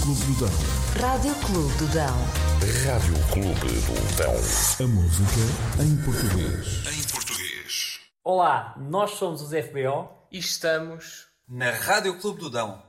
Clube do Dão. Rádio Clube do Dão. Rádio Clube do Dão. A música em português. Em português. Olá, nós somos os FBO e estamos na Rádio Clube do Dão.